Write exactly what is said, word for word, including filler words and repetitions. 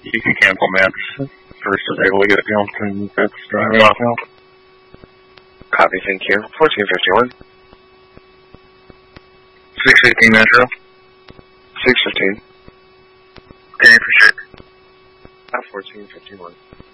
You can cancel maps first available to get beyond ten minutes driving off now. Copy, thank you. fourteen fifty-one. six fifteen Metro. six fifteen. Okay, for sure. fourteen fifty-one.